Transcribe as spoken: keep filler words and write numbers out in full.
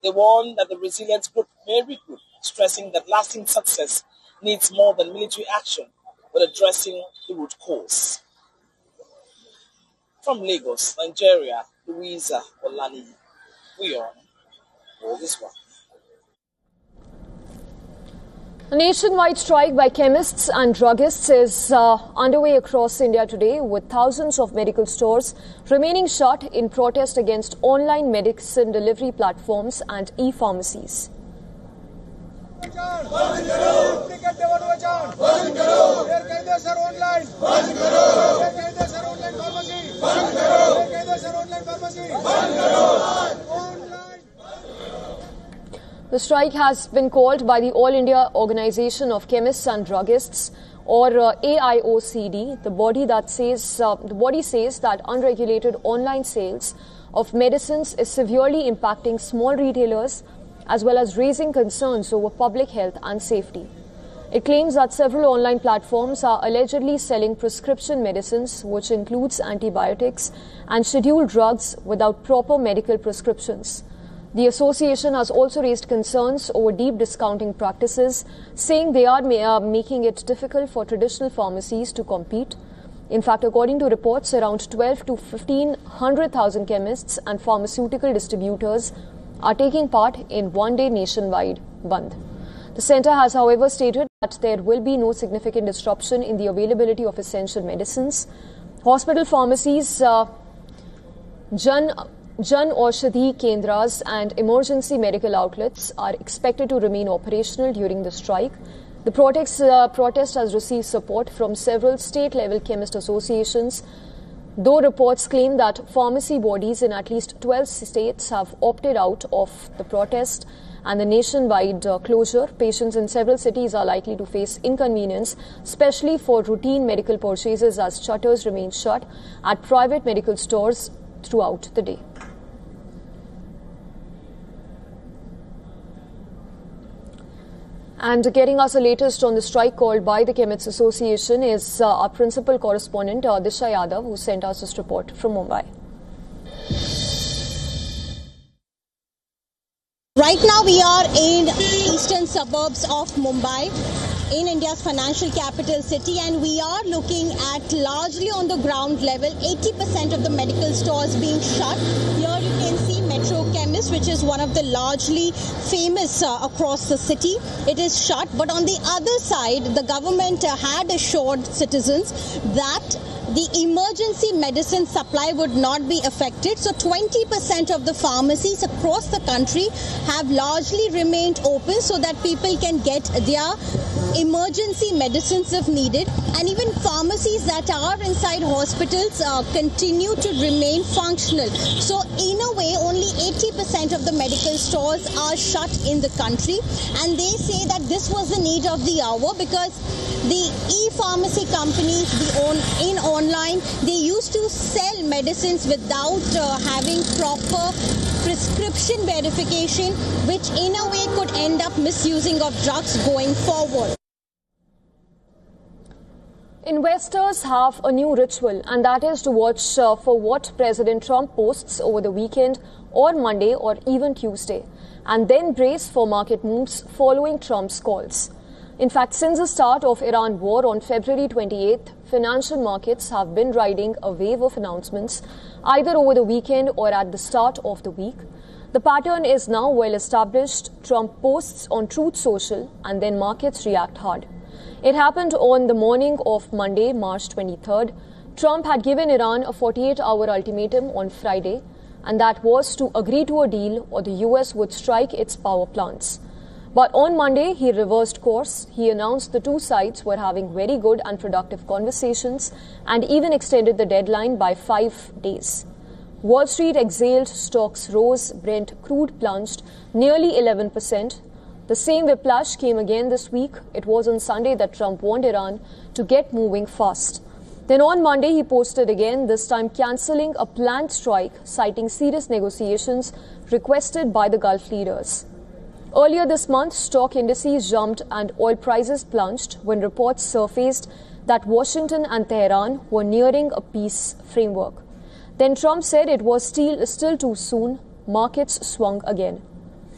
They warn that the resilient group may regroup, stressing that lasting success needs more than military action when addressing the root cause. From Lagos, Nigeria, Louisa Olani, we are all this one. A nationwide strike by chemists and druggists is uh, underway across India today, with thousands of medical stores remaining shut in protest against online medicine delivery platforms and e-pharmacies. The strike has been called by the All India Organization of Chemists and Druggists, or uh, A I O C D. The body that says uh, the body says that unregulated online sales of medicines is severely impacting small retailers, as well as raising concerns over public health and safety. It claims that several online platforms are allegedly selling prescription medicines, which includes antibiotics and scheduled drugs, without proper medical prescriptions. The association has also raised concerns over deep discounting practices, saying they are ma- uh, making it difficult for traditional pharmacies to compete. In fact, according to reports, around twelve to fifteen hundred thousand chemists and pharmaceutical distributors are taking part in one-day nationwide bandh. The centre has, however, stated that there will be no significant disruption in the availability of essential medicines. Hospital pharmacies, uh, Jan Jan Aushadhi Kendras and emergency medical outlets are expected to remain operational during the strike. The protest, uh, protest has received support from several state-level chemist associations, though reports claim that pharmacy bodies in at least twelve states have opted out of the protest and the nationwide uh, closure. Patients in several cities are likely to face inconvenience, especially for routine medical purchases, as shutters remain shut at private medical stores throughout the day. And getting us the latest on the strike called by the Chemists Association is uh, our principal correspondent, uh, Disha Yadav, who sent us this report from Mumbai. Right now we are in eastern suburbs of Mumbai, in India's financial capital city, and we are looking at largely on the ground level, eighty percent of the medical stores being shut. Here you can see Metro Chemist, which is one of the largely famous uh, across the city. It is shut, but on the other side, the government uh, had assured citizens that the emergency medicine supply would not be affected. So twenty percent of the pharmacies across the country have largely remained open so that people can get their emergency medicines if needed. And even pharmacies that are inside hospitals uh, continue to remain functional. So in a way, only eighty percent of the medical stores are shut in the country. And they say that this was the need of the hour, because the e-pharmacy companies, the on, in online, they used to sell medicines without uh, having proper prescription verification, which in a way could end up misusing of drugs going forward. Investors have a new ritual, and that is to watch uh, for what President Trump posts over the weekend or Monday or even Tuesday, and then brace for market moves following Trump's calls. In fact, since the start of Iran war on February twenty-eighth, financial markets have been riding a wave of announcements either over the weekend or at the start of the week. The pattern is now well established. Trump posts on Truth Social and then markets react hard. It happened on the morning of Monday, March twenty-third. Trump had given Iran a forty-eight hour ultimatum on Friday, and that was to agree to a deal or the U S would strike its power plants. But on Monday, he reversed course. He announced the two sides were having very good and productive conversations and even extended the deadline by five days. Wall Street exhaled, stocks rose, Brent crude plunged nearly eleven percent. The same whiplash came again this week. It was on Sunday that Trump warned Iran to get moving fast. Then on Monday, he posted again, this time cancelling a planned strike, citing serious negotiations requested by the Gulf leaders. Earlier this month, stock indices jumped and oil prices plunged when reports surfaced that Washington and Tehran were nearing a peace framework. Then Trump said it was still, still too soon. Markets swung again.